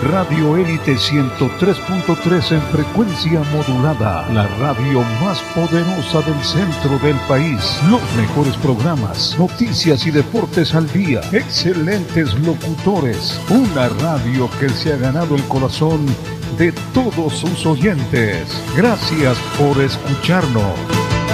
Radio Élite 103.3 en frecuencia modulada, la radio más poderosa del centro del país. Los mejores programas, noticias y deportes al día, excelentes locutores, una radio que se ha ganado el corazón de todos sus oyentes. Gracias por escucharnos.